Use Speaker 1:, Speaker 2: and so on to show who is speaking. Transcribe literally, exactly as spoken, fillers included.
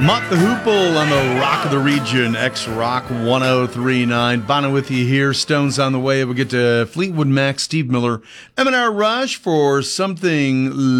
Speaker 1: Mott the Hoople on the Rock of the Region, X-Rock one oh three point nine. Bono with you here. Stones on the way. We'll get to Fleetwood Mac, Steve Miller, M and R Rush for something